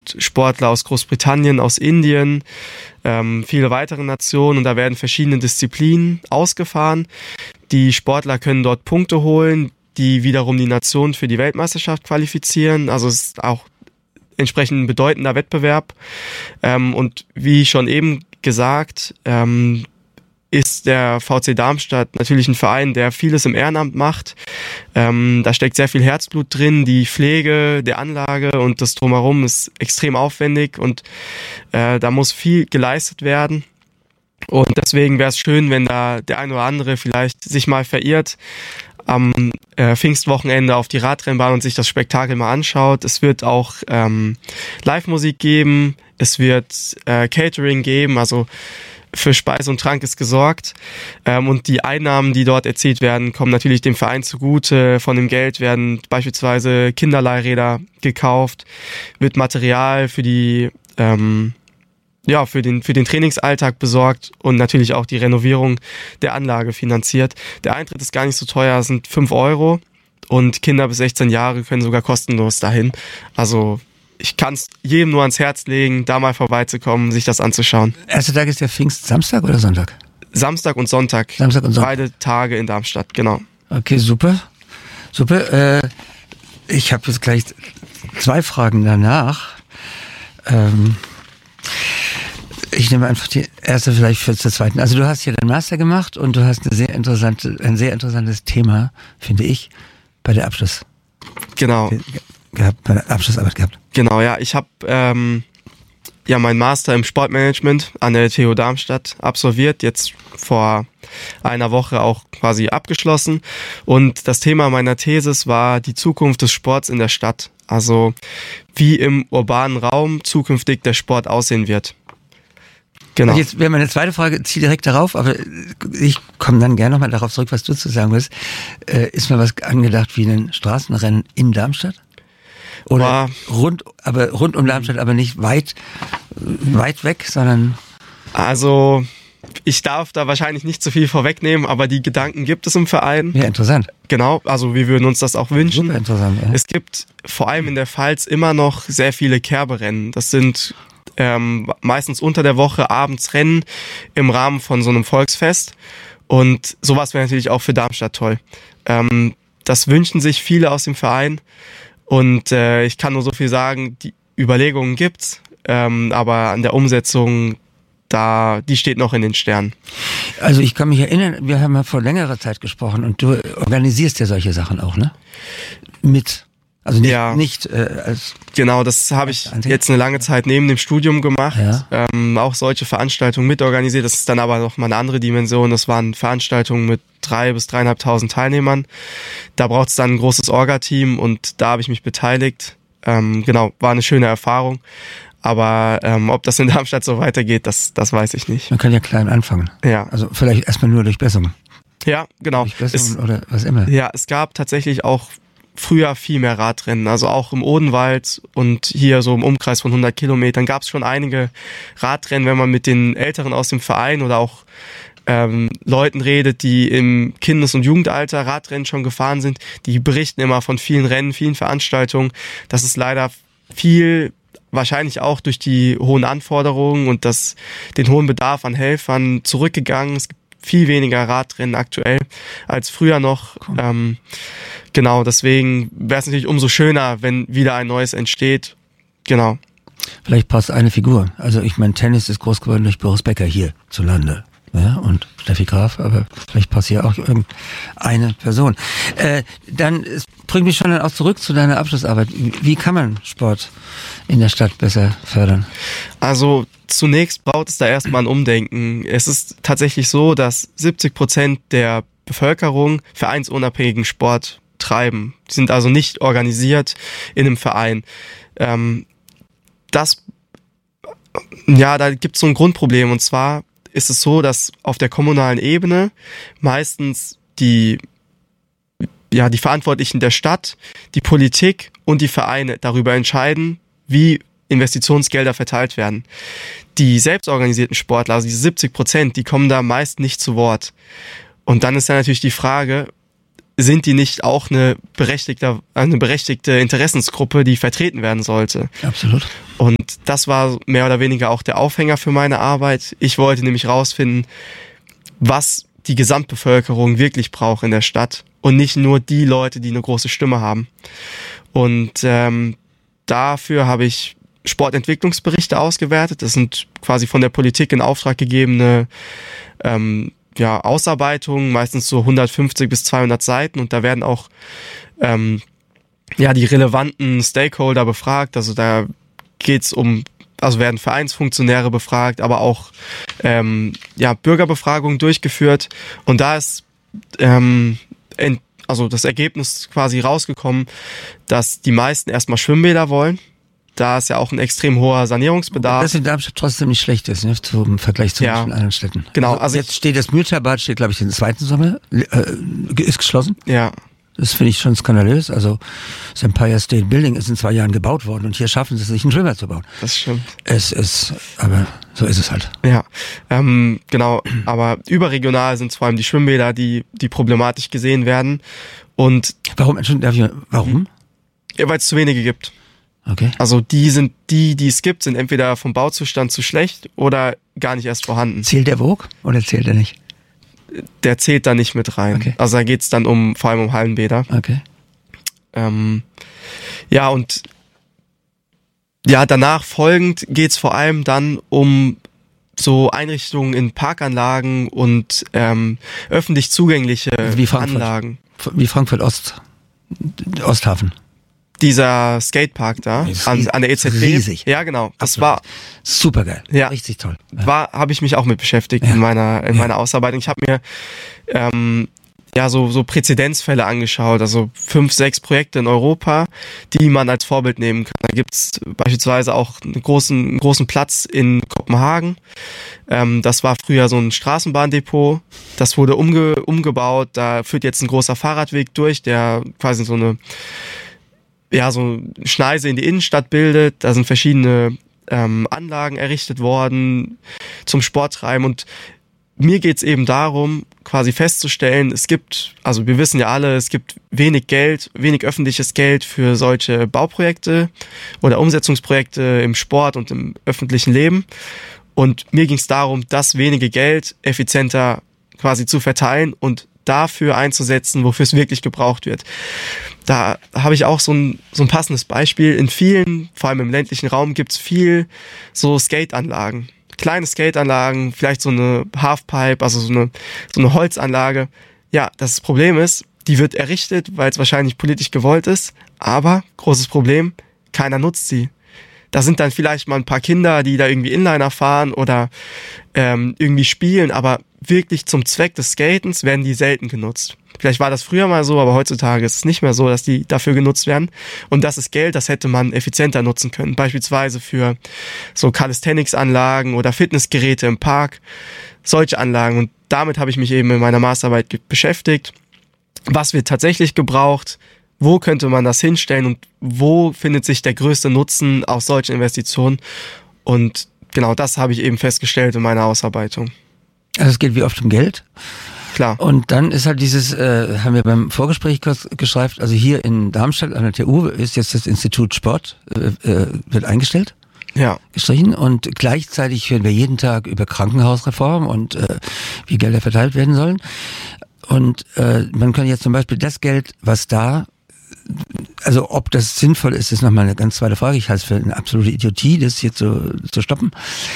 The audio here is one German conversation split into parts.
Sportler aus Großbritannien, aus Indien, viele weitere Nationen, und da werden verschiedene Disziplinen ausgefahren. Die Sportler können dort Punkte holen, die wiederum die Nation für die Weltmeisterschaft qualifizieren. Also es ist auch entsprechend ein bedeutender Wettbewerb. Und wie schon eben gesagt, ist der VC Darmstadt natürlich ein Verein, der vieles im Ehrenamt macht. Da steckt sehr viel Herzblut drin. Die Pflege der Anlage und das Drumherum ist extrem aufwendig, und da muss viel geleistet werden. Und deswegen wäre es schön, wenn da der ein oder andere vielleicht sich mal verirrt am Pfingstwochenende auf die Radrennbahn und sich das Spektakel mal anschaut. Es wird auch Live-Musik geben, es wird Catering geben, also für Speise und Trank ist gesorgt. Und die Einnahmen, die dort erzielt werden, kommen natürlich dem Verein zugute. Von dem Geld werden beispielsweise Kinderleihräder gekauft, wird Material für die für den Trainingsalltag besorgt und natürlich auch die Renovierung der Anlage finanziert. Der Eintritt ist gar nicht so teuer, es sind 5 Euro, und Kinder bis 16 Jahre können sogar kostenlos dahin. Also ich kann es jedem nur ans Herz legen, da mal vorbeizukommen, sich das anzuschauen. Erster Tag ist der Pfingst-Samstag oder Sonntag? Samstag und Sonntag. Samstag und Sonntag. Beide Tage in Darmstadt, genau. Okay, super. Super. Ich habe jetzt gleich 2 Fragen danach. Ich nehme einfach die erste vielleicht für zur zweiten. Also du hast hier deinen Master gemacht und du hast ein sehr interessantes Thema, finde ich, bei der Abschlussarbeit gehabt. Genau, ja. Ich habe meinen Master im Sportmanagement an der TU Darmstadt absolviert, jetzt vor einer Woche auch quasi abgeschlossen. Und das Thema meiner Thesis war die Zukunft des Sports in der Stadt. Also wie im urbanen Raum zukünftig der Sport aussehen wird. Genau. Und jetzt wäre meine zweite Frage, zieh direkt darauf, aber ich komme dann gerne nochmal darauf zurück, was du zu sagen willst. Ist mir was angedacht wie ein Straßenrennen in Darmstadt? Oder rund um Darmstadt, aber nicht weit weg, sondern... Also ich darf da wahrscheinlich nicht zu viel vorwegnehmen, aber die Gedanken gibt es im Verein. Ja, interessant. Genau, also wir würden uns das auch wünschen. Super interessant, ja. Es gibt vor allem in der Pfalz immer noch sehr viele Kerberennen. Das sind meistens unter der Woche abends Rennen im Rahmen von so einem Volksfest. Und sowas wäre natürlich auch für Darmstadt toll. Das wünschen sich viele aus dem Verein. Und ich kann nur so viel sagen, die Überlegungen gibt's, aber an der Umsetzung, die steht noch in den Sternen. Also ich kann mich erinnern, wir haben ja vor längerer Zeit gesprochen und du organisierst ja solche Sachen auch, ne? Also nicht als... Genau, das habe ich jetzt eine lange Zeit neben dem Studium gemacht, auch solche Veranstaltungen mitorganisiert. Das ist dann aber noch mal eine andere Dimension. Das waren Veranstaltungen mit 3.000 bis 3.500 Teilnehmern. Da braucht es dann ein großes Orga-Team und da habe ich mich beteiligt. War eine schöne Erfahrung. Aber ob das in Darmstadt so weitergeht, das weiß ich nicht. Man kann ja klein anfangen. Ja. Also vielleicht erstmal nur durch Besserung. Ja, genau. Durch Besserung oder was immer. Ja, es gab tatsächlich auch früher viel mehr Radrennen, also auch im Odenwald und hier so im Umkreis von 100 Kilometern gab es schon einige Radrennen, wenn man mit den Älteren aus dem Verein oder auch Leuten redet, die im Kindes- und Jugendalter Radrennen schon gefahren sind, die berichten immer von vielen Rennen, vielen Veranstaltungen. Das ist leider viel, wahrscheinlich auch durch die hohen Anforderungen und den hohen Bedarf an Helfern zurückgegangen. Es gibt viel weniger Radrennen aktuell als früher noch. Cool. Deswegen wäre es natürlich umso schöner, wenn wieder ein neues entsteht. Genau. Vielleicht passt eine Figur. Also ich meine, Tennis ist groß geworden durch Boris Becker hier zu Lande. Ja, und Steffi Graf, aber vielleicht passt hier auch irgendeine Person. Dann bringt mich schon dann auch zurück zu deiner Abschlussarbeit. Wie kann man Sport in der Stadt besser fördern? Also zunächst braucht es da erstmal ein Umdenken. Es ist tatsächlich so, dass 70% der Bevölkerung vereinsunabhängigen Sport treiben. Die sind also nicht organisiert in einem Verein. Da gibt es so ein Grundproblem, und zwar ist es so, dass auf der kommunalen Ebene meistens die Verantwortlichen der Stadt, die Politik und die Vereine darüber entscheiden, wie Investitionsgelder verteilt werden. Die selbstorganisierten Sportler, also diese 70%, die kommen da meist nicht zu Wort. Und dann ist ja natürlich die Frage, sind die nicht auch eine berechtigte Interessensgruppe, die vertreten werden sollte? Absolut. Und das war mehr oder weniger auch der Aufhänger für meine Arbeit. Ich wollte nämlich rausfinden, was die Gesamtbevölkerung wirklich braucht in der Stadt und nicht nur die Leute, die eine große Stimme haben. Und dafür habe ich Sportentwicklungsberichte ausgewertet. Das sind quasi von der Politik in Auftrag gegebene Ausarbeitungen, meistens so 150 bis 200 Seiten, und da werden auch die relevanten Stakeholder befragt. Also da geht's werden Vereinsfunktionäre befragt, aber auch Bürgerbefragungen durchgeführt, und da ist das Ergebnis quasi rausgekommen, dass die meisten erstmal Schwimmbäder wollen. Da ist ja auch ein extrem hoher Sanierungsbedarf. Das in Darmstadt trotzdem nicht schlecht ist, ne, im Vergleich zu vielen anderen Städten. Genau. Also jetzt steht das Mühltalbad, glaube ich, den zweiten Sommer, ist geschlossen. Ja. Das finde ich schon skandalös. Also das Empire State Building ist in 2 Jahren gebaut worden und hier schaffen sie es nicht, einen Schwimmer zu bauen. Das stimmt. Aber so ist es halt. Ja, genau. Aber überregional sind vor allem die Schwimmbäder, die problematisch gesehen werden. Und warum? Warum? Ja, weil es zu wenige gibt. Okay. Also die es gibt, sind entweder vom Bauzustand zu schlecht oder gar nicht erst vorhanden. Zählt der Vogue oder zählt er nicht? Der zählt da nicht mit rein. Okay. Also da geht's dann vor allem um Hallenbäder. Okay. Danach folgend geht's vor allem dann um so Einrichtungen in Parkanlagen und öffentlich zugängliche Anlagen. Wie Frankfurt Osthafen. Dieser Skatepark da an der EZB. Riesig. Ja, genau. Das Absolut. war supergeil. Ja. Richtig toll. Habe ich mich auch mit beschäftigt in meiner Ausarbeitung. Ich habe mir so Präzedenzfälle angeschaut, also 5, 6 Projekte in Europa, die man als Vorbild nehmen kann. Da gibt's beispielsweise auch einen großen Platz in Kopenhagen. Das war früher so ein Straßenbahndepot. Das wurde umgebaut. Da führt jetzt ein großer Fahrradweg durch, der quasi so eine Schneise in die Innenstadt bildet. Da sind verschiedene Anlagen errichtet worden zum Sporttreiben, und mir geht's eben darum, quasi festzustellen, wir wissen ja alle, es gibt wenig öffentliches Geld für solche Bauprojekte oder Umsetzungsprojekte im Sport und im öffentlichen Leben, und mir ging's darum, das wenige Geld effizienter quasi zu verteilen und dafür einzusetzen, wofür es wirklich gebraucht wird. Da habe ich auch so ein passendes Beispiel. In vielen, vor allem im ländlichen Raum, gibt's viel so Skateanlagen. Kleine Skateanlagen, vielleicht so eine Halfpipe, also so eine Holzanlage. Ja, das Problem ist, die wird errichtet, weil es wahrscheinlich politisch gewollt ist, aber, großes Problem, keiner nutzt sie. Da sind dann vielleicht mal ein paar Kinder, die da irgendwie Inliner fahren oder irgendwie spielen, aber wirklich zum Zweck des Skatens werden die selten genutzt. Vielleicht war das früher mal so, aber heutzutage ist es nicht mehr so, dass die dafür genutzt werden. Und das ist Geld, das hätte man effizienter nutzen können. Beispielsweise für so Calisthenics-Anlagen oder Fitnessgeräte im Park. Solche Anlagen. Und damit habe ich mich eben in meiner Masterarbeit beschäftigt. Was wird tatsächlich gebraucht? Wo könnte man das hinstellen? Und wo findet sich der größte Nutzen aus solchen Investitionen? Und genau das habe ich eben festgestellt in meiner Ausarbeitung. Also es geht wie oft um Geld. Klar. Und dann ist halt haben wir beim Vorgespräch geschreibt, also hier in Darmstadt an der TU ist jetzt das Institut Sport, wird eingestellt. Ja. Gestrichen, und gleichzeitig hören wir jeden Tag über Krankenhausreform und wie Gelder verteilt werden sollen. Und man kann jetzt zum Beispiel das Geld, was da, also ob das sinnvoll ist, ist nochmal eine ganz zweite Frage. Ich halte es für eine absolute Idiotie, das hier zu stoppen.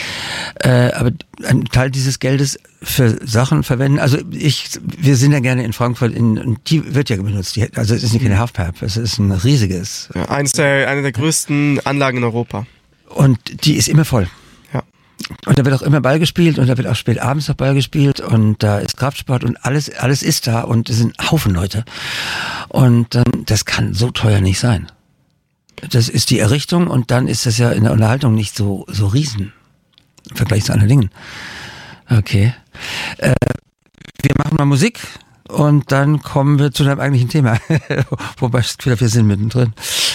Aber ein Teil dieses Geldes für Sachen verwenden. Also wir sind ja gerne in Frankfurt, und die wird ja benutzt. Also es ist nicht keine Halfpipe, es ist ein riesiges. Ja, eine der größten Anlagen in Europa. Und die ist immer voll. Ja. Und da wird auch immer Ball gespielt, und da wird auch spät abends noch Ball gespielt, und da ist Kraftsport und alles ist da, und es sind Haufen Leute. Und das kann so teuer nicht sein. Das ist die Errichtung, und dann ist das ja in der Unterhaltung nicht so riesen im Vergleich zu anderen Dingen. Okay. Wir machen mal Musik und dann kommen wir zu deinem eigentlichen Thema. Wobei wir sind mittendrin.